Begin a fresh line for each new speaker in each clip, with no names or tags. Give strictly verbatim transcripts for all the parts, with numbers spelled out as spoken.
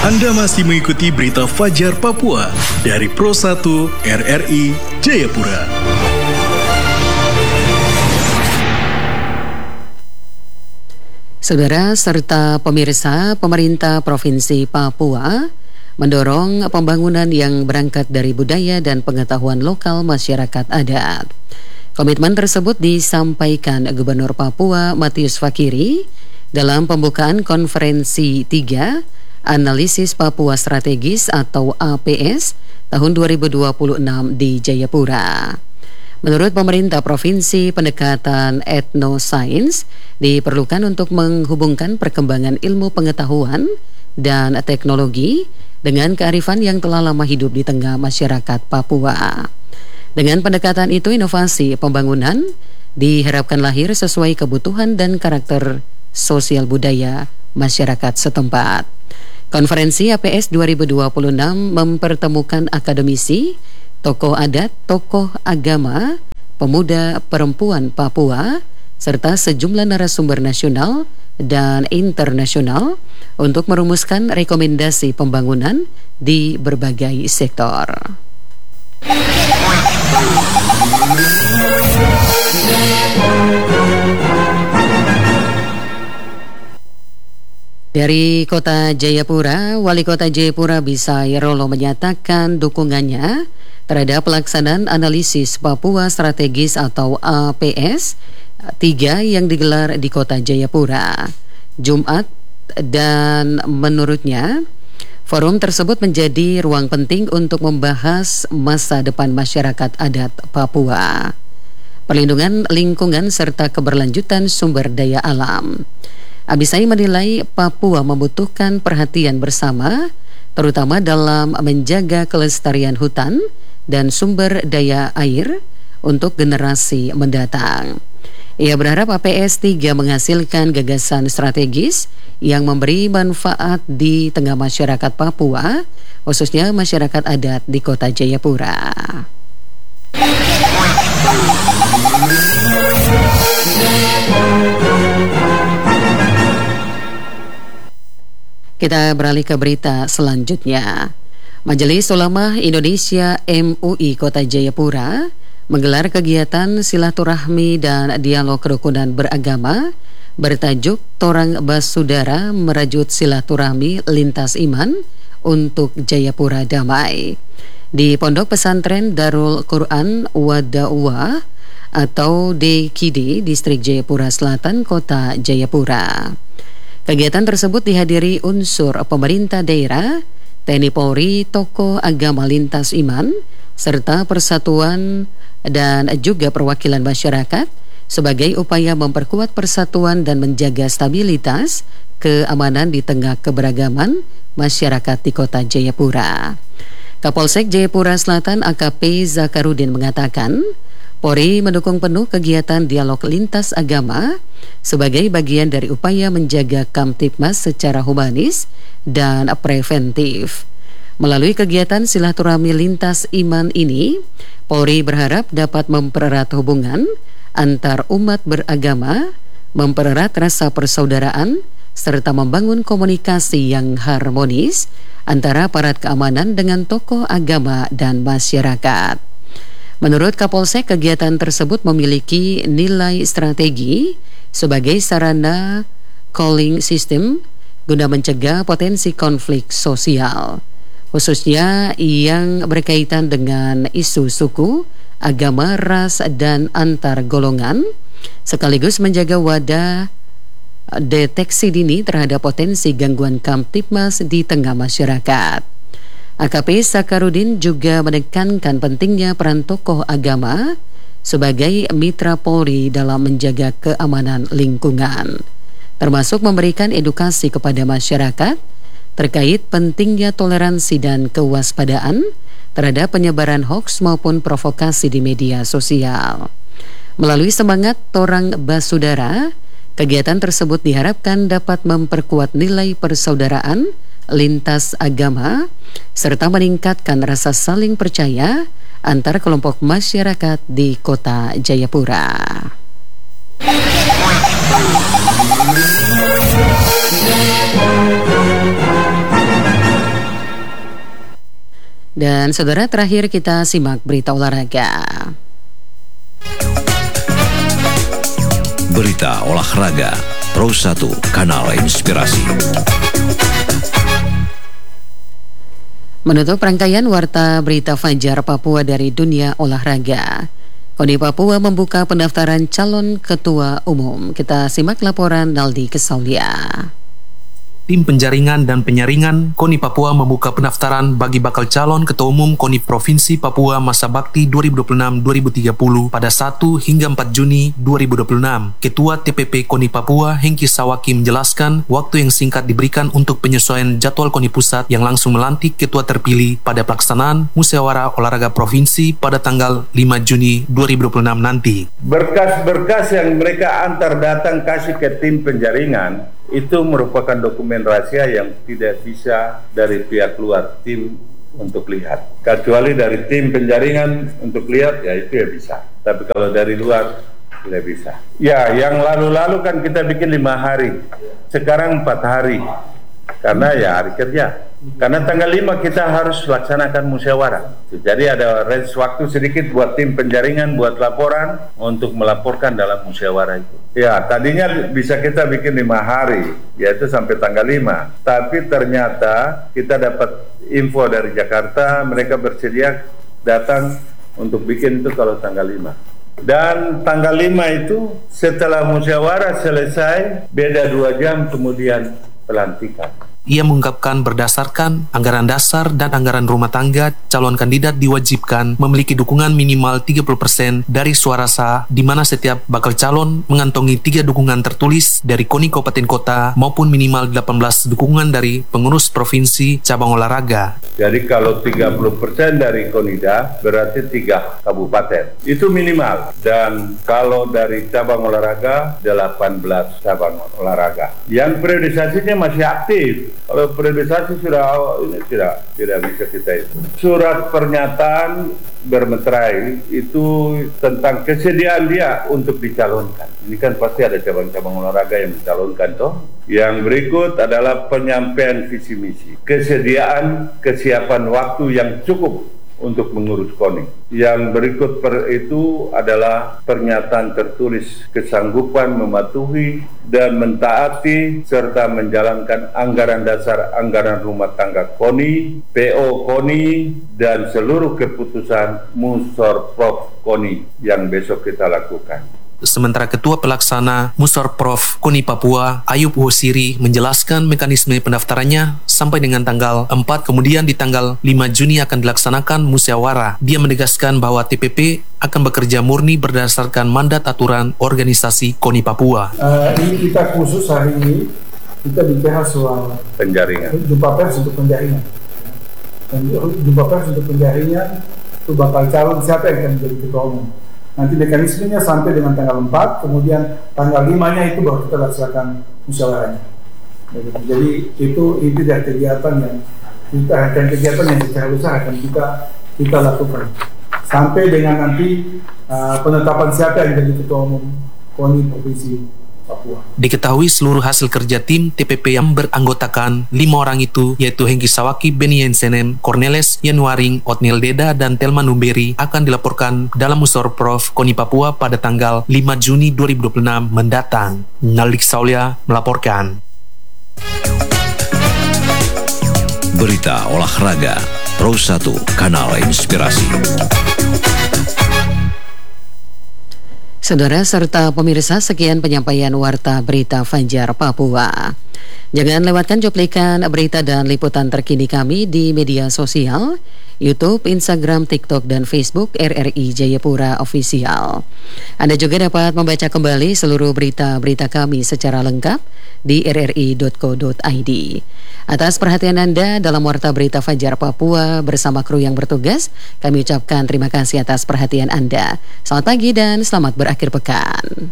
Anda masih mengikuti berita Fajar Papua dari Pro satu R R I Jayapura.
Saudara serta pemirsa, pemerintah Provinsi Papua mendorong pembangunan yang berangkat dari budaya dan pengetahuan lokal masyarakat adat. Komitmen tersebut disampaikan Gubernur Papua Matius Fakiri dalam pembukaan konferensi tiga Analisis Papua Strategis atau A P S tahun dua ribu dua puluh enam di Jayapura. Menurut pemerintah provinsi, pendekatan etnosains diperlukan untuk menghubungkan perkembangan ilmu pengetahuan dan teknologi dengan kearifan yang telah lama hidup di tengah masyarakat Papua. Dengan pendekatan itu, inovasi pembangunan diharapkan lahir sesuai kebutuhan dan karakter sosial budaya masyarakat setempat. Konferensi A P S dua ribu dua puluh enam mempertemukan akademisi, tokoh adat, tokoh agama, pemuda perempuan Papua, serta sejumlah narasumber nasional dan internasional untuk merumuskan rekomendasi pembangunan di berbagai sektor. Dari Kota Jayapura, Wali Kota Jayapura Bisayarolo menyatakan dukungannya terhadap pelaksanaan analisis Papua Strategis atau A P S tiga yang digelar di Kota Jayapura Jumat, dan menurutnya forum tersebut menjadi ruang penting untuk membahas masa depan masyarakat adat Papua, perlindungan lingkungan serta keberlanjutan sumber daya alam. Abisai menilai Papua membutuhkan perhatian bersama, terutama dalam menjaga kelestarian hutan dan sumber daya air untuk generasi mendatang. Ia berharap A P S tiga menghasilkan gagasan strategis yang memberi manfaat di tengah masyarakat Papua, khususnya masyarakat adat di Kota Jayapura. Kita beralih ke berita selanjutnya. Majelis Ulama Indonesia M U I Kota Jayapura menggelar kegiatan silaturahmi dan dialog kerukunan beragama bertajuk Torang Basudara Merajut Silaturahmi Lintas Iman untuk Jayapura Damai di Pondok Pesantren Darul Quran Wada'uah atau D Q D Distrik Jayapura Selatan, Kota Jayapura. Kegiatan tersebut dihadiri unsur pemerintah daerah, T N I Polri, tokoh agama lintas iman, serta persatuan dan juga perwakilan masyarakat sebagai upaya memperkuat persatuan dan menjaga stabilitas keamanan di tengah keberagaman masyarakat di Kota Jayapura. Kapolsek Jayapura Selatan A K P Zakarudin mengatakan, Polri mendukung penuh kegiatan dialog lintas agama sebagai bagian dari upaya menjaga Kamtibmas secara humanis dan preventif. Melalui kegiatan silaturahmi lintas iman ini, Polri berharap dapat mempererat hubungan antar umat beragama, mempererat rasa persaudaraan, serta membangun komunikasi yang harmonis antara aparat keamanan dengan tokoh agama dan masyarakat. Menurut Kapolsek, kegiatan tersebut memiliki nilai strategi sebagai sarana calling system guna mencegah potensi konflik sosial, khususnya yang berkaitan dengan isu suku, agama, ras, dan antar golongan, sekaligus menjaga wadah deteksi dini terhadap potensi gangguan Kamtibmas di tengah masyarakat. A K P Zakarudin juga menekankan pentingnya peran tokoh agama sebagai mitra Polri dalam menjaga keamanan lingkungan, termasuk memberikan edukasi kepada masyarakat terkait pentingnya toleransi dan kewaspadaan terhadap penyebaran hoaks maupun provokasi di media sosial. Melalui semangat Torang Basudara, kegiatan tersebut diharapkan dapat memperkuat nilai persaudaraan lintas agama serta meningkatkan rasa saling percaya antar kelompok masyarakat di Kota Jayapura. Dan saudara, terakhir kita simak berita olahraga.
Berita olahraga Pro satu Kanal Inspirasi.
Menutup rangkaian warta berita Fajar Papua dari dunia olahraga, KONI Papua membuka pendaftaran calon ketua umum. Kita simak laporan Naldi Kesaulia.
Tim penjaringan dan penyaringan KONI Papua membuka pendaftaran bagi bakal calon ketua umum KONI Provinsi Papua masa bakti dua ribu dua puluh enam sampai dua ribu tiga puluh pada satu hingga empat Juni dua ribu dua puluh enam. Ketua T P P KONI Papua Hengki Sawaki menjelaskan waktu yang singkat diberikan untuk penyesuaian jadwal KONI Pusat yang langsung melantik ketua terpilih pada pelaksanaan Musyawarah Olahraga Provinsi pada tanggal lima Juni dua ribu dua puluh enam nanti.
Berkas-berkas yang mereka antar datang kasih ke tim penjaringan itu merupakan dokumen rahasia yang tidak bisa dari pihak luar tim untuk lihat. Kecuali dari tim penjaringan untuk lihat, ya itu ya bisa. Tapi kalau dari luar tidak bisa. Ya, yang lalu-lalu kan kita bikin lima hari, sekarang empat hari. Karena ya hari kerja. Karena tanggal lima kita harus laksanakan musyawarah. Jadi ada range waktu sedikit buat tim penjaringan, buat laporan untuk melaporkan dalam musyawarah itu. Ya, tadinya bisa kita bikin lima hari, yaitu sampai tanggal lima. Tapi ternyata kita dapat info dari Jakarta, mereka bersedia datang untuk bikin itu kalau tanggal lima. Dan tanggal lima itu setelah musyawarah selesai, beda dua jam kemudian pelantikan.
Ia mengungkapkan berdasarkan anggaran dasar dan anggaran rumah tangga, calon kandidat diwajibkan memiliki dukungan minimal tiga puluh persen dari suara sah, di mana setiap bakal calon mengantongi tiga dukungan tertulis dari KONI Kabupaten Kota maupun minimal delapan belas dukungan dari pengurus provinsi cabang olahraga.
Jadi kalau tiga puluh persen dari KONIDA berarti tiga kabupaten. Itu minimal. Dan kalau dari cabang olahraga delapan belas cabang olahraga. Yang periodisasinya masih aktif. Kalau periodisasi sudah ini tidak tidak bisa kita itu. Surat pernyataan bermeterai itu tentang kesediaan dia untuk dicalonkan. Ini kan pasti ada cabang-cabang olahraga yang dicalonkan toh. Yang berikut adalah penyampaian visi misi, kesediaan kesiapan waktu yang cukup untuk mengurus KONI. Yang berikut per itu adalah pernyataan tertulis kesanggupan mematuhi dan mentaati serta menjalankan anggaran dasar anggaran rumah tangga KONI, P O KONI, dan seluruh keputusan Musorprov KONI yang besok kita lakukan.
Sementara Ketua Pelaksana Musorprov KONI Papua, Ayub Wosiri, menjelaskan mekanisme pendaftarannya sampai dengan tanggal empat, kemudian di tanggal lima Juni akan dilaksanakan musyawarah. Dia menegaskan bahwa T P P akan bekerja murni berdasarkan mandat aturan organisasi KONI Papua.
Uh, ini kita khusus hari ini, kita bicara soal
penjaringan.
Jumpa pers untuk penjaringan. Dan jumpa pers untuk penjaringan itu bakal calon siapa yang akan menjadi ketua umum. Nanti mekanismenya sampai dengan tanggal empat, kemudian tanggal lima-nya itu baru kita laksanakan musyawarahnya. Jadi itu itu dari kegiatan yang kita akan kegiatan yang secara besar akan kita kita lakukan sampai dengan nanti uh, penetapan siapa yang jadi ketua umum KONI Provinsi Papua.
Diketahui seluruh hasil kerja tim T P P yang beranggotakan lima orang itu, yaitu Hengki Sawaki, Beni Yensenem, Cornelis Yanuaring, Otniel Deda, dan Telma Numberi, akan dilaporkan dalam Musorprov KONI Papua pada tanggal lima Juni dua ribu dua puluh enam mendatang. Nalik Saulia melaporkan.
Berita olahraga Pro satu Kanal Inspirasi.
Saudara serta pemirsa, sekian penyampaian warta berita Fajar Papua. Jangan lewatkan cuplikan berita dan liputan terkini kami di media sosial, YouTube, Instagram, TikTok, dan Facebook R R I Jayapura Official. Anda juga dapat membaca kembali seluruh berita-berita kami secara lengkap di r r i dot co dot i d. Atas perhatian Anda dalam warta berita Fajar Papua bersama kru yang bertugas, kami ucapkan terima kasih atas perhatian Anda. Selamat pagi dan selamat berakhir pekan.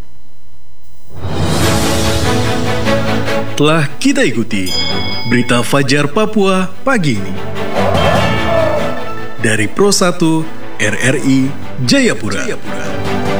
Telah kita ikuti berita Fajar Papua pagi ini dari Pro satu R R I Jayapura. Jayapura.